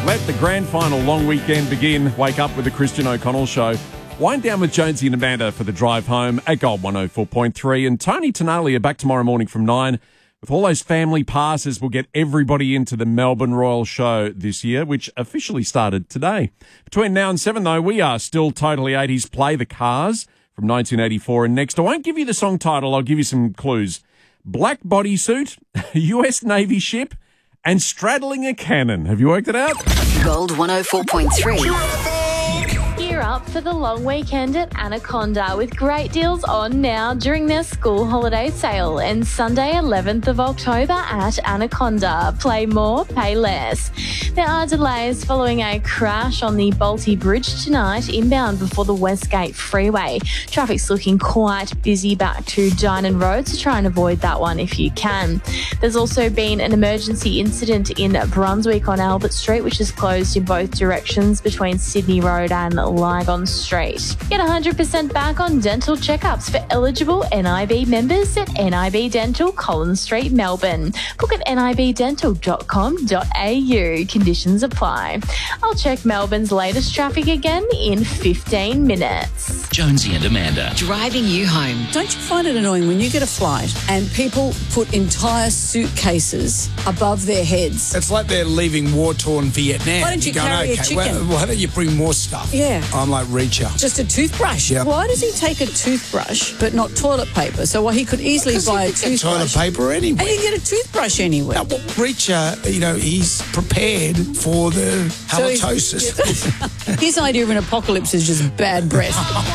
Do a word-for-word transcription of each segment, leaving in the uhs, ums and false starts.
Let the grand final long weekend begin. Wake up with the Christian O'Connell Show. Wind down with Jonesy and Amanda for the drive home at Gold one oh four point three. And Tony Tonali are back tomorrow morning from nine. With all those family passes, we'll get everybody into the Melbourne Royal Show this year, which officially started today. Between now and seven, though, we are still totally eighties. Play the Cars from nineteen eighty-four. And next, I won't give you the song title. I'll give you some clues. Black bodysuit, U S Navy ship, and straddling a cannon. Have you worked it out? Gold one oh four point three. Gear up for the long weekend at Anaconda with great deals on now during their school holiday sale and Sunday eleventh of October at Anaconda. Play more, pay less. There are delays following a crash on the Bolte Bridge tonight inbound before the Westgate Freeway. Traffic's looking quite busy back to Dynon Road, so try and avoid that one if you can. There's also been an emergency incident in Brunswick on Albert Street, which is closed in both directions between Sydney Road and Lygon Street. Get one hundred percent back on dental checkups for eligible N I B members at N I B Dental, Collins Street, Melbourne. Book at n i b dental dot com dot a u. Conditions apply. I'll check Melbourne's latest traffic again in fifteen minutes. Jonesy and Amanda. Driving you home. Don't you find it annoying when you get a flight and people put entire suitcases above their heads? It's like they're leaving war-torn Vietnam. Why don't you You're going, carry a okay, chicken? well, why don't you bring more stuff? Yeah. I'm like Reacher. Just a toothbrush. Yeah. Why does he take a toothbrush but not toilet paper? So well, he could easily Because buy you a can get toothbrush. toilet paper anywhere. And you can get a toothbrush anywhere. Now, well, Reacher, you know, he's prepared for the So he's- halitosis. His idea of an apocalypse is just bad breath.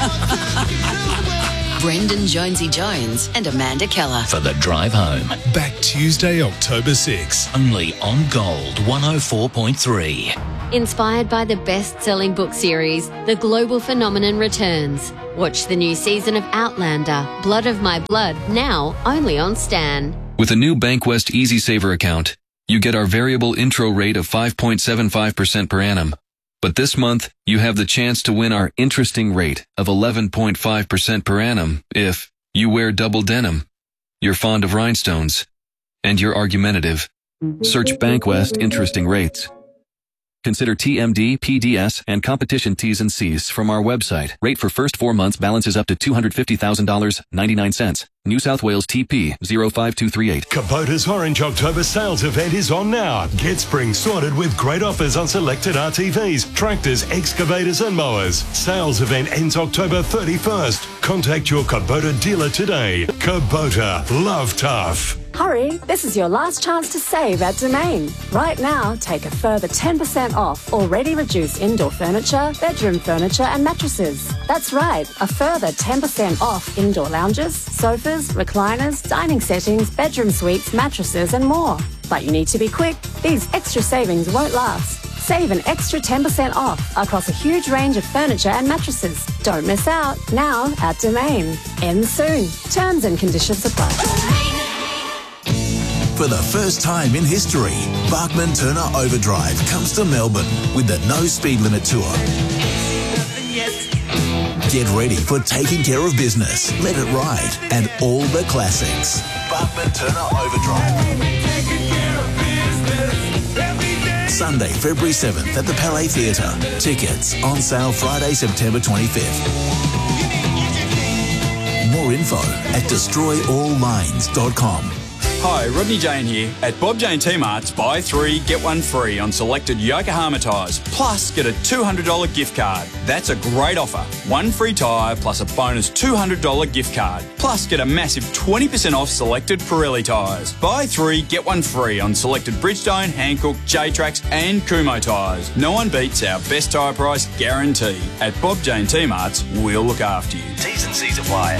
Brendan Jonesy Jones and Amanda Keller. For the drive home. Back Tuesday, October sixth. Only on Gold one oh four point three. Inspired by the best-selling book series, The Global Phenomenon returns. Watch the new season of Outlander, Blood of My Blood, now only on Stan. With a new Bankwest Easy Saver account, you get our variable intro rate of five point seven five percent per annum. But this month, you have the chance to win our interesting rate of eleven point five percent per annum if you wear double denim, you're fond of rhinestones, and you're argumentative. Search Bankwest Interesting Rates. Consider T M D, P D S, and competition T's and C's from our website. Rate for first four months balances up to two hundred fifty thousand dollars and ninety-nine cents. New South Wales T P zero five two three eight. Kubota's Orange October sales event is on now. Get spring sorted with great offers on selected R T Vs, tractors, excavators and mowers. Sales event ends October thirty-first. Contact your Kubota dealer today. Kubota, love tough. Hurry, this is your last chance to save at Domain. Right now, take a further ten percent off already reduced indoor furniture, bedroom furniture and mattresses. That's right, a further ten percent off indoor lounges, sofas, recliners, dining settings, bedroom suites, mattresses and more. But you need to be quick. These extra savings won't last. Save an extra ten percent off across a huge range of furniture and mattresses. Don't miss out. Now at Domain. Ends soon. Terms and conditions apply. For the first time in history, Bachman Turner Overdrive comes to Melbourne with the No Speed Limit Tour. Get ready for Taking Care of Business, Let It Ride, and all the classics. Bachman Turner Overdrive. Sunday, February seventh at the Palais Theatre. Tickets on sale Friday, September twenty-fifth. More info at destroy all lines dot com. Hi, Rodney Jane here. At Bob Jane T-Mart's, buy three, get one free on selected Yokohama tyres. Plus, get a two hundred dollars gift card. That's a great offer. One free tyre plus a bonus two hundred dollars gift card. Plus, get a massive twenty percent off selected Pirelli tyres. Buy three, get one free on selected Bridgestone, Hankook, J-Trax and Kumho tyres. No one beats our best tyre price guarantee. At Bob Jane T-Mart's, we'll look after you. T's and C's apply.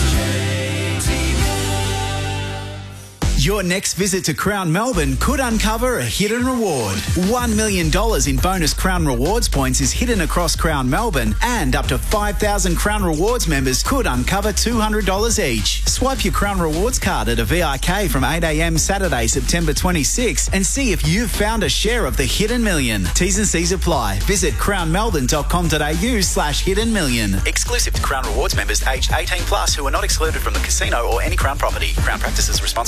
Your next visit to Crown Melbourne could uncover a hidden reward. one million dollars in bonus Crown Rewards points is hidden across Crown Melbourne, and up to five thousand Crown Rewards members could uncover two hundred dollars each. Swipe your Crown Rewards card at a V I K from eight a m Saturday, September twenty-sixth and see if you've found a share of the hidden million. T's and C's apply. Visit crown melbourne dot com dot a u slash hidden million. Exclusive to Crown Rewards members aged eighteen plus who are not excluded from the casino or any Crown property. Crown practices responsible gambling.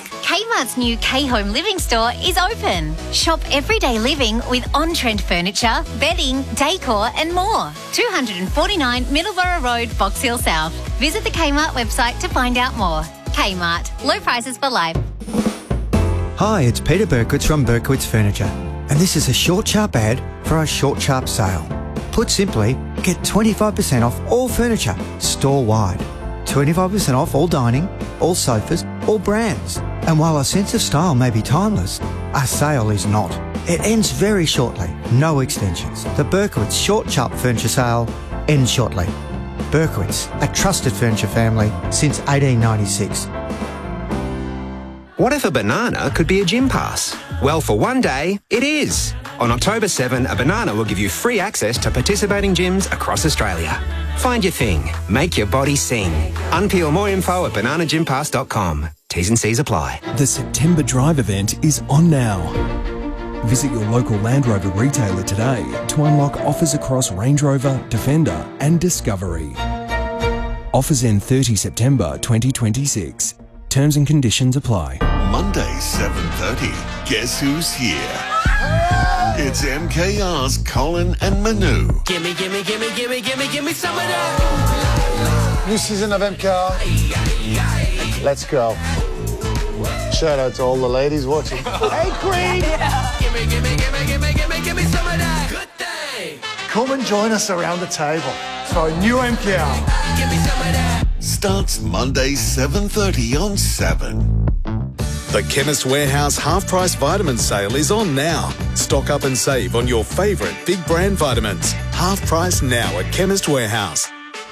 Kmart's new K-Home Living store is open. Shop everyday living with on-trend furniture, bedding, decor and more. two forty-nine Middleborough Road, Box Hill South. Visit the Kmart website to find out more. Kmart. Low prices for life. Hi, it's Peter Berkowitz from Berkowitz Furniture, and this is a short, sharp ad for our short, sharp sale. Put simply, get twenty-five percent off all furniture, store-wide. twenty-five percent off all dining, all sofas, all brands. And while our sense of style may be timeless, our sale is not. It ends very shortly, no extensions. The Berkowitz Short Sharp Furniture Sale ends shortly. Berkowitz, a trusted furniture family since eighteen ninety-six. What if a banana could be a gym pass? Well, for one day, it is. On October seventh, a banana will give you free access to participating gyms across Australia. Find your thing. Make your body sing. Unpeel more info at banana gym pass dot com. T's and C's apply. The September Drive event is on now. Visit your local Land Rover retailer today to unlock offers across Range Rover, Defender and Discovery. Offers end thirtieth September twenty twenty-six. Terms and conditions apply. Monday, seven thirty. Guess who's here? It's M K R's Colin and Manu. Gimme, gimme, gimme, gimme, gimme, gimme some of that. New season of M K R. Let's go. Shout out to all the ladies watching. Hey, Queen! Gimme, gimme, gimme, gimme, gimme, gimme some of that. Good thing. Come and join us around the table for a new M K R. Give me some of that. Starts Monday, seven thirty on seven. The Chemist Warehouse half-price vitamin sale is on now. Stock up and save on your favourite big brand vitamins. Half price now at Chemist Warehouse.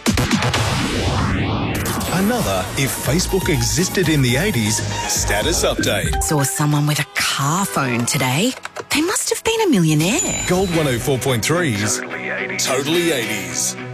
Another If Facebook Existed in the eighties status update. Saw someone with a car phone today. They must have been a millionaire. Gold one oh four point three's Totally eighties.